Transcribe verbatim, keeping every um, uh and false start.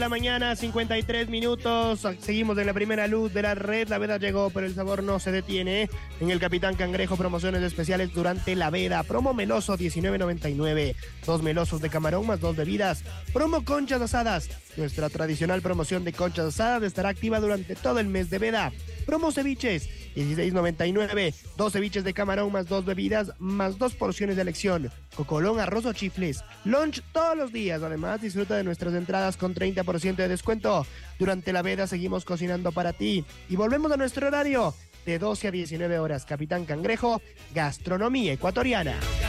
la mañana, cincuenta y tres minutos. Seguimos en la primera luz de la red. La veda llegó, pero el sabor no se detiene. En el Capitán Cangrejo, promociones especiales durante la veda. Promo meloso, diecinueve noventa y nueve. Dos melosos de camarón más dos bebidas. Promo conchas asadas. Nuestra tradicional promoción de conchas asadas estará activa durante todo el mes de veda. Promo ceviches, dieciséis noventa y nueve. Dos ceviches de camarón más dos bebidas, más dos porciones de elección. Cocolón, arroz o chifles. Lunch todos los días. Además, disfruta de nuestras entradas con treinta por ciento de descuento. Durante la veda seguimos cocinando para ti. Y volvemos a nuestro horario de doce a diecinueve horas. Capitán Cangrejo, gastronomía ecuatoriana.